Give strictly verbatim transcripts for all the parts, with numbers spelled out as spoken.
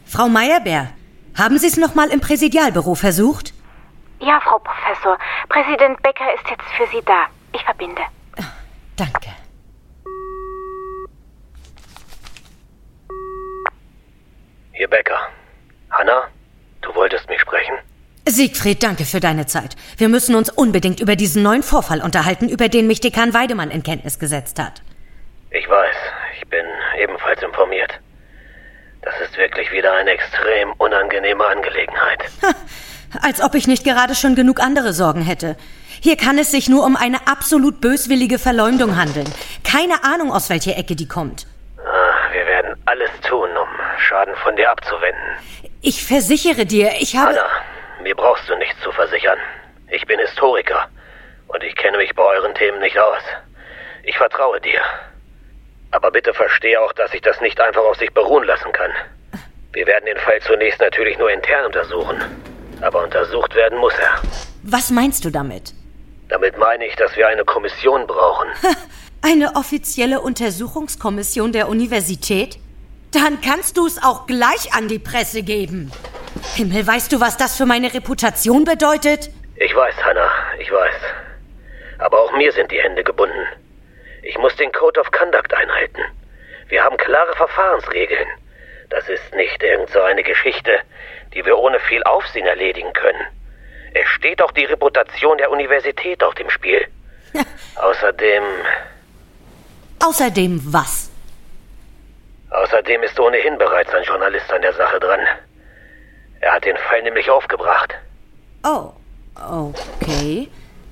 Frau Meyerbeer, haben Sie es noch mal im Präsidialbüro versucht? Ja, Frau Professor. Präsident Becker ist jetzt für Sie da. Ich verbinde. Danke. Hier Becker. Hanna, du wolltest mich sprechen? Siegfried, danke für deine Zeit. Wir müssen uns unbedingt über diesen neuen Vorfall unterhalten, über den mich Dekan Weidemann in Kenntnis gesetzt hat. Ich weiß, ich bin ebenfalls informiert. Das ist wirklich wieder eine extrem unangenehme Angelegenheit. Ha, als ob ich nicht gerade schon genug andere Sorgen hätte. Hier kann es sich nur um eine absolut böswillige Verleumdung handeln. Keine Ahnung, aus welcher Ecke die kommt. Ah, wir werden alles tun, um Schaden von dir abzuwenden. Ich versichere dir, ich habe... Hanna, mir brauchst du nichts zu versichern. Ich bin Historiker und ich kenne mich bei euren Themen nicht aus. Ich vertraue dir. Aber bitte verstehe auch, dass ich das nicht einfach auf sich beruhen lassen kann. Wir werden den Fall zunächst natürlich nur intern untersuchen. Aber untersucht werden muss er. Was meinst du damit? Damit meine ich, dass wir eine Kommission brauchen. Eine offizielle Untersuchungskommission der Universität? Dann kannst du es auch gleich an die Presse geben. Himmel, weißt du, was das für meine Reputation bedeutet? Ich weiß, Hanna, ich weiß. Aber auch mir sind die Hände gebunden. Ich muss den Code of Conduct einhalten. Wir haben klare Verfahrensregeln. Das ist nicht irgend so eine Geschichte, die wir ohne viel Aufsehen erledigen können. Es steht auch die Reputation der Universität auf dem Spiel. Außerdem... Außerdem was? Außerdem ist ohnehin bereits ein Journalist an der Sache dran. Er hat den Fall nämlich aufgebracht. Oh, okay.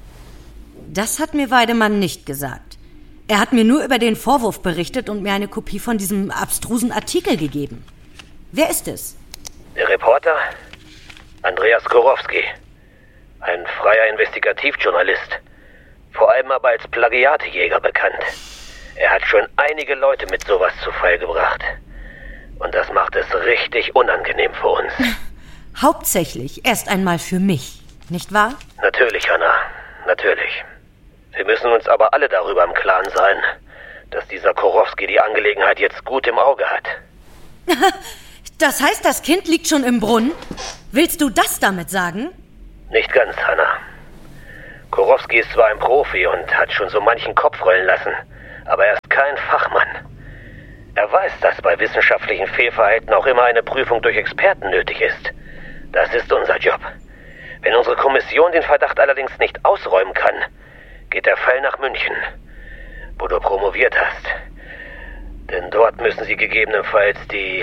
Das hat mir Weidemann nicht gesagt. Er hat mir nur über den Vorwurf berichtet und mir eine Kopie von diesem abstrusen Artikel gegeben. Wer ist es? Der Reporter? Andreas Kurowski. Ein freier Investigativjournalist. Vor allem aber als Plagiatejäger bekannt. Er hat schon einige Leute mit sowas zu Fall gebracht. Und das macht es richtig unangenehm für uns. Hauptsächlich erst einmal für mich, nicht wahr? Natürlich, Hanna. Natürlich. Wir müssen uns aber alle darüber im Klaren sein, dass dieser Kurowski die Angelegenheit jetzt gut im Auge hat. Das heißt, das Kind liegt schon im Brunnen? Willst du das damit sagen? Nicht ganz, Hanna. Kurowski ist zwar ein Profi und hat schon so manchen Kopf rollen lassen, aber er ist kein Fachmann. Er weiß, dass bei wissenschaftlichen Fehlverhalten auch immer eine Prüfung durch Experten nötig ist. Das ist unser Job. Wenn unsere Kommission den Verdacht allerdings nicht ausräumen kann, geht der Fall nach München, wo du promoviert hast. Denn dort müssen sie gegebenenfalls die...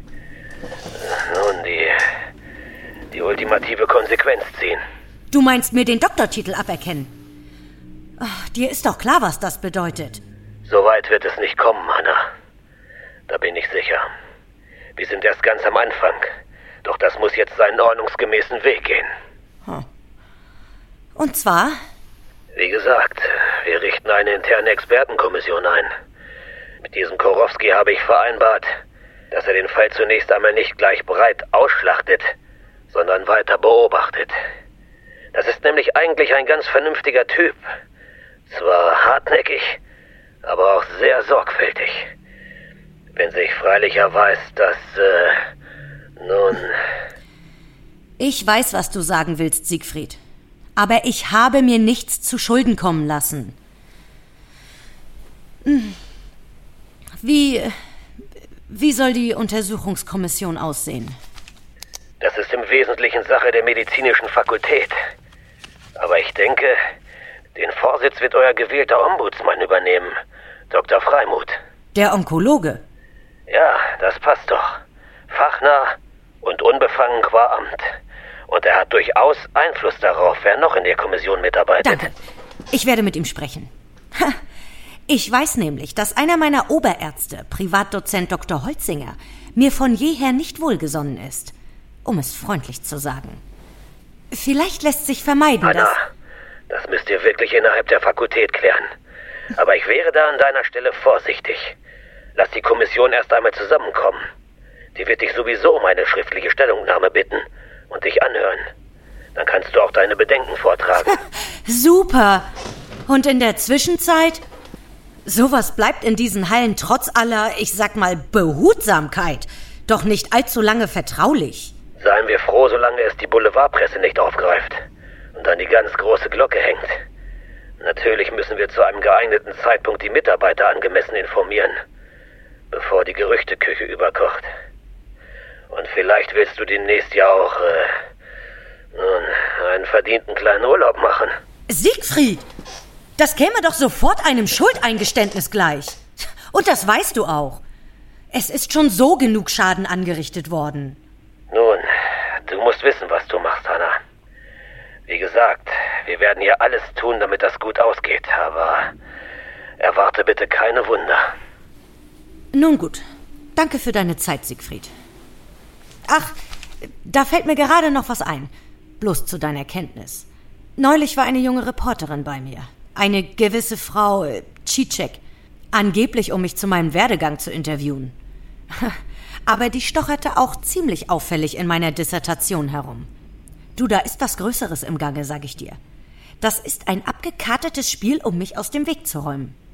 nun, die... die ultimative Konsequenz ziehen. Du meinst mir den Doktortitel aberkennen? Ach, dir ist doch klar, was das bedeutet. So weit wird es nicht kommen, Hanna. Da bin ich sicher. Wir sind erst ganz am Anfang. Doch das muss jetzt seinen ordnungsgemäßen Weg gehen. Hm. Und zwar? Wie gesagt, wir richten eine interne Expertenkommission ein. Mit diesem Kurowski habe ich vereinbart, dass er den Fall zunächst einmal nicht gleich breit ausschlachtet, sondern weiter beobachtet. Das ist nämlich eigentlich ein ganz vernünftiger Typ. Zwar hartnäckig, aber auch sehr sorgfältig. Wenn sich freilich erweist, dass, äh, nun... Ich weiß, was du sagen willst, Siegfried. Aber ich habe mir nichts zu Schulden kommen lassen. Wie, wie soll die Untersuchungskommission aussehen? Das ist im Wesentlichen Sache der medizinischen Fakultät. Aber ich denke, den Vorsitz wird euer gewählter Ombudsmann übernehmen, Doktor Freimuth. Der Onkologe? Ja, das passt doch. Fachnah und unbefangen qua Amt. Und er hat durchaus Einfluss darauf, wer noch in der Kommission mitarbeitet. Danke. Ich werde mit ihm sprechen. Ich weiß nämlich, dass einer meiner Oberärzte, Privatdozent Doktor Holzinger, mir von jeher nicht wohlgesonnen ist. Um es freundlich zu sagen. Vielleicht lässt sich vermeiden, Hanna, dass... das müsst ihr wirklich innerhalb der Fakultät klären. Aber ich wäre da an deiner Stelle vorsichtig. Lass die Kommission erst einmal zusammenkommen. Die wird dich sowieso um eine schriftliche Stellungnahme bitten und dich anhören. Dann kannst du auch deine Bedenken vortragen. Super! Und in der Zwischenzeit? Sowas bleibt in diesen Hallen trotz aller, ich sag mal, Behutsamkeit doch nicht allzu lange vertraulich. Seien wir froh, solange es die Boulevardpresse nicht aufgreift und an die ganz große Glocke hängt. Natürlich müssen wir zu einem geeigneten Zeitpunkt die Mitarbeiter angemessen informieren, bevor die Gerüchteküche überkocht. Und vielleicht willst du demnächst ja auch, äh, nun, einen verdienten kleinen Urlaub machen. Siegfried, das käme doch sofort einem Schuldeingeständnis gleich. Und das weißt du auch. Es ist schon so genug Schaden angerichtet worden. Nun, du musst wissen, was du machst, Hannah. Wie gesagt, wir werden hier alles tun, damit das gut ausgeht, aber erwarte bitte keine Wunder. Nun gut, danke für deine Zeit, Siegfried. Ach, da fällt mir gerade noch was ein. Bloß zu deiner Kenntnis. Neulich war eine junge Reporterin bei mir. Eine gewisse Frau äh, Cicek. Angeblich, um mich zu meinem Werdegang zu interviewen. Aber die stocherte auch ziemlich auffällig in meiner Dissertation herum. Du, da ist was Größeres im Gange, sag ich dir. Das ist ein abgekartetes Spiel, um mich aus dem Weg zu räumen.